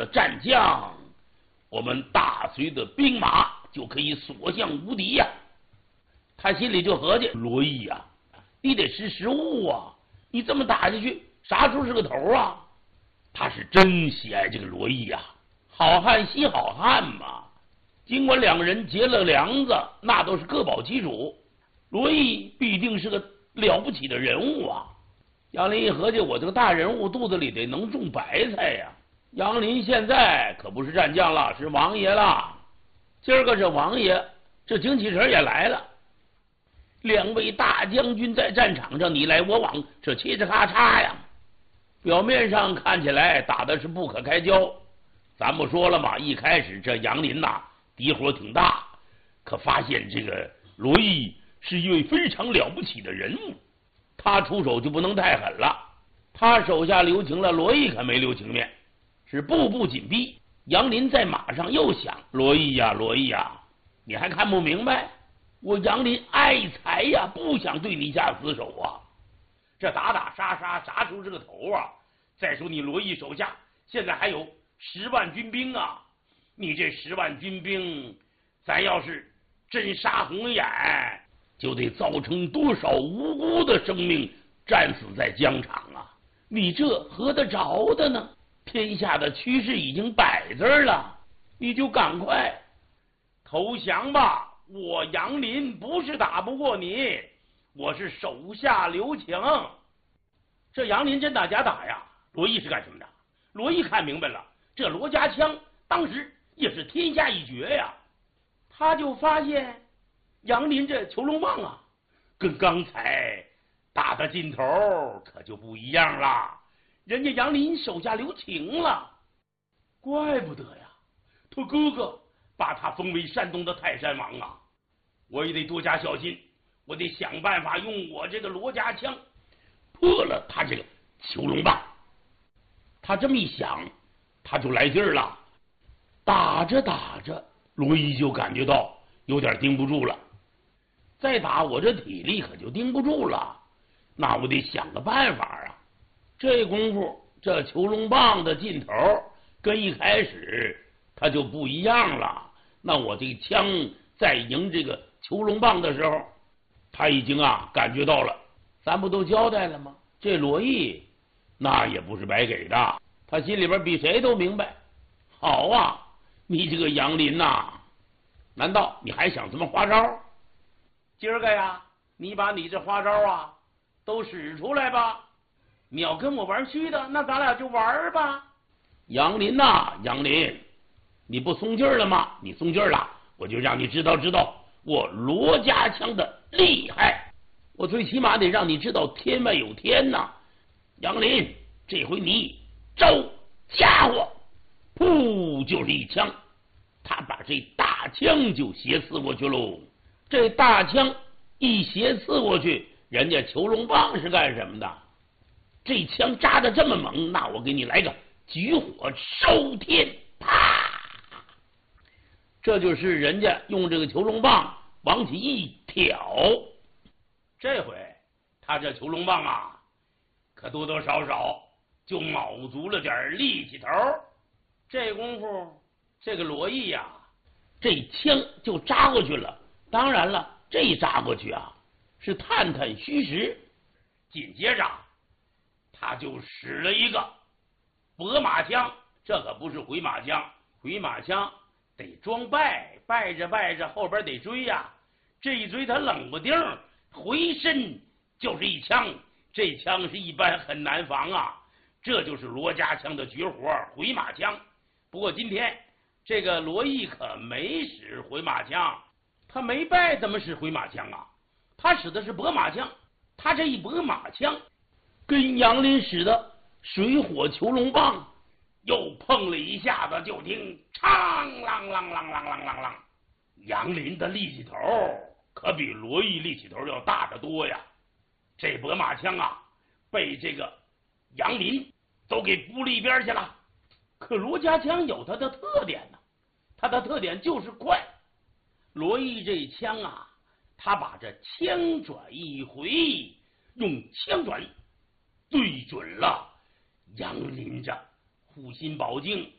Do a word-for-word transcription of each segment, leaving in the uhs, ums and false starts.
的战将，我们大隋的兵马就可以所向无敌呀。他心里就合计，罗毅呀，你得识时务啊，你这么打下去，啥时候是个头啊？他是真喜爱这个罗毅呀，好汉惜好汉嘛。尽管两个人结了梁子，那都是各保其主，罗毅必定是个了不起的人物啊。杨林一合计，我这个大人物肚子里得能种白菜呀。杨林现在可不是战将了，是王爷了。今儿个这王爷，这精气神也来了。两位大将军在战场上你来我往，这嘁哧咔嚓呀，表面上看起来打的是不可开交。咱不说了嘛，一开始这杨林呐、啊、敌火挺大，可发现这个罗毅是一位非常了不起的人物，他出手就不能太狠了。他手下留情了，罗毅可没留情面，是步步紧逼。杨林在马上又想，罗毅呀罗毅呀，你还看不明白？我杨林爱财呀，不想对你下死手啊。这打打杀杀，啥时候是个头啊？再说你罗毅手下现在还有十万军兵啊，你这十万军兵，咱要是真杀红眼，就得造成多少无辜的生命战死在疆场啊！你这合得着的呢？天下的趋势已经摆这儿了，你就赶快投降吧！我杨林不是打不过你，我是手下留情。这杨林真打假打呀？罗毅是干什么的？罗毅看明白了，这罗家枪当时也是天下一绝呀。他就发现杨林这囚龙棒啊，跟刚才打的劲头可就不一样了。人家杨林手下留情了，怪不得呀，他哥哥把他封为山东的泰山王啊！我也得多加小心，我得想办法用我这个罗家枪破了他这个囚龙棒。他这么一想，他就来劲儿了。打着打着，罗毅就感觉到有点盯不住了，再打我这体力可就盯不住了，那我得想个办法啊。这功夫，这囚龙棒的劲头跟一开始它就不一样了。那我这枪在迎这个囚龙棒的时候，他已经啊感觉到了。咱不都交代了吗？这罗毅那也不是白给的，他心里边比谁都明白。好啊，你这个杨林呐、啊，难道你还想什么花招？今儿个呀，你把你这花招啊都使出来吧。你要跟我玩虚的，那咱俩就玩吧。杨林呐、啊，杨林，你不松劲儿了吗？你松劲儿了，我就让你知道知道我罗家枪的厉害。我最起码得让你知道天外有天呐。杨林，这回你招家伙，噗就是一枪，他把这大枪就斜刺过去喽。这大枪一斜刺过去，人家囚龙棒是干什么的？这枪扎的这么猛，那我给你来个举火烧天，啪！这就是人家用这个囚龙棒往起一挑。这回他这囚龙棒啊，可多多少少就卯足了点力气头。这功夫，这个罗毅呀、啊，这枪就扎过去了。当然了，这一扎过去啊，是探探虚实。紧接着他就使了一个拨马枪，这可不是回马枪，回马枪得装败，败着败着后边得追呀、啊，这一追他冷不丁回身就是一枪，这枪是一般很难防啊。这就是罗家枪的绝活，回马枪。不过今天这个罗毅可没使回马枪，他没败怎么使回马枪啊？他使的是拨马枪，他这一拨马枪跟杨林使的水火囚龙棒又碰了一下子，就听嘡啷啷啷啷啷啷啷，杨林的力气头可比罗毅力气头要大得多呀。这拨马枪啊，被这个杨林都给扑了一边去了。可罗家枪有它的特点呢，它的特点就是快。罗毅这枪啊，他把这枪转一回，用枪转对准了杨林这护心宝镜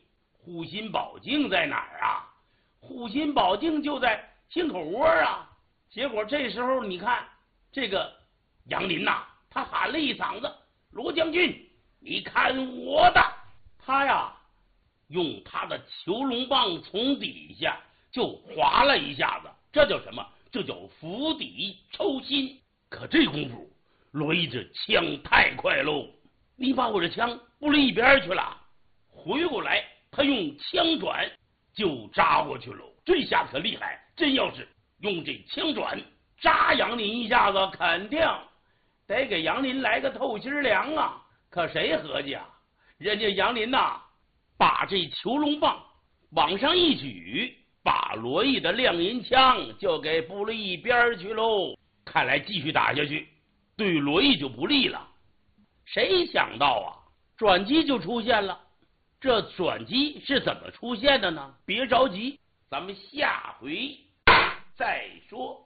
护心宝镜在哪儿啊？护心宝镜就在心口窝啊！结果这时候你看这个杨林呐、啊，他喊了一嗓子：“罗将军，你看我的！”他呀，用他的囚龙棒从底下就划了一下子，这叫什么？这叫釜底抽薪。可这功夫，罗毅这枪太快喽！你把我这枪拨了一边去了，回过来他用枪转就扎过去了。这下可厉害，真要是用这枪转扎杨林一下子，肯定得给杨林来个透心凉啊！可谁合计啊？人家杨林呐、啊，把这囚龙棒往上一举，把罗毅的亮银枪就给拨了一边去喽。看来继续打下去对罗毅就不利了。谁想到啊，转机就出现了。这转机是怎么出现的呢？别着急，咱们下回再说。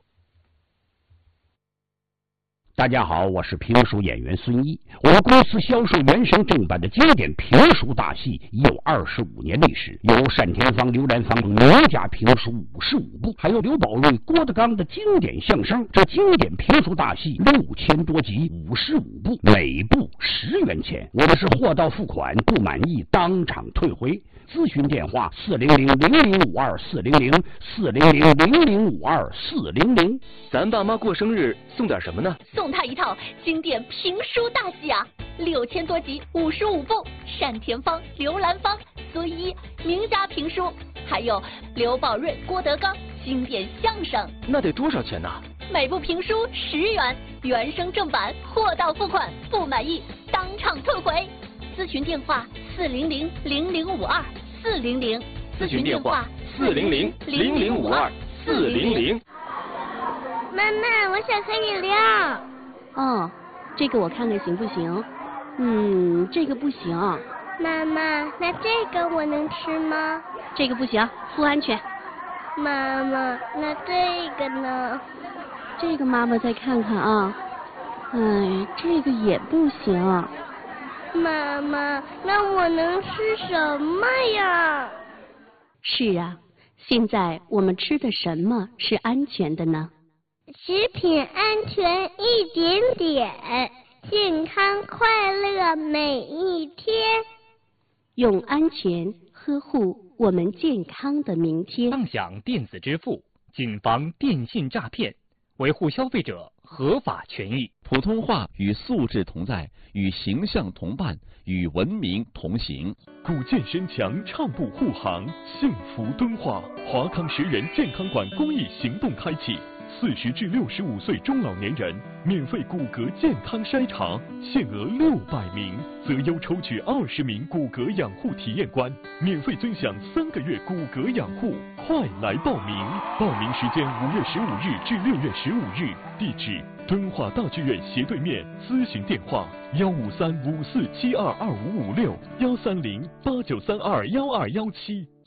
大家好，我是评书演员孙一。我们公司销售原声正版的经典评书大戏已有二十五年历史，有单田芳、刘兰芳名家评书五十五部，还有刘宝瑞、郭德纲的经典相声。这经典评书大戏六千多集，五十五部，每部十元钱。我们是货到付款，不满意当场退回。咨询电话：四零零零零五二四零零四零零零零五二四零零。 咱爸妈过生日送点什么呢？ 送他一套经典评书大戏啊，六千多集，五十五部，单田芳、刘兰芳、孙一名家评书，还有刘宝瑞、郭德纲经典相声。 那得多少钱呢？ 每部评书十元，原声正版，货到付款，不满意当场退回。咨询电话：四零零零零五二四零零。 咨询电话：四零零零零五二四零零。 妈妈，我想喝饮料。 哦，这个我看看行不行？嗯，这个不行。 妈妈，那这个我能吃吗？ 这个不行，不安全。 妈妈，那这个呢？ 这个妈妈再看看啊。哎，这个也不行。 妈妈，那我能吃什么呀？ 是啊，现在我们吃的什么是安全的呢？ 食品安全一点点，健康快乐每一天。 用安全呵护我们健康的明天。 畅享电子支付，谨防电信诈骗，维护消费者合法权益。 普通话与素质同在，与形象同伴，与文明同行。 古健身墙畅步护航，幸福敦化。华康十人健康馆公益行动开启。四十至六十五岁中老年人免费骨骼健康筛查，限额六百名，择优抽取二十名骨骼养护体验官，免费尊享三个月骨骼养护，快来报名！报名时间五月十五日至六月十五日，地址敦化大剧院斜对面，咨询电话幺五三五四七二二五五六幺三零八九三二幺二幺七。